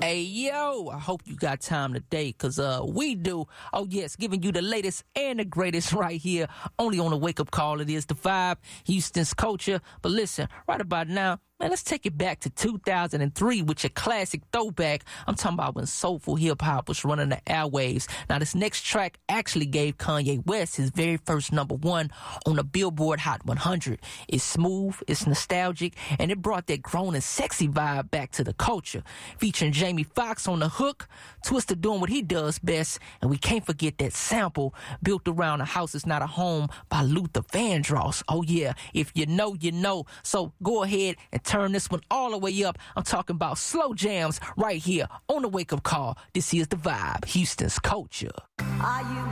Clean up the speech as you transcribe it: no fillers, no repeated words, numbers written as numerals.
Hey, yo, I hope you got time today, because we do. Oh, yes, giving you the latest and the greatest right here. Only on the wake-up call, it is The Vibe, Houston's culture. But listen, right about now, man, let's take it back to 2003 with your classic throwback. I'm talking about when soulful hip-hop was running the airwaves. Now, this next track actually gave Kanye West his very first #1 on the Billboard Hot 100. It's smooth, it's nostalgic, and it brought that grown and sexy vibe back to the culture. Featuring Jamie Foxx on the hook, Twista doing what he does best, and we can't forget that sample, Built Around a House Is Not a Home by Luther Vandross. Oh, yeah, if you know, you know. So go ahead and turn this one all the way up. I'm talking about slow jams right here on the wake-up call. This is The Vibe, Houston's culture. Are you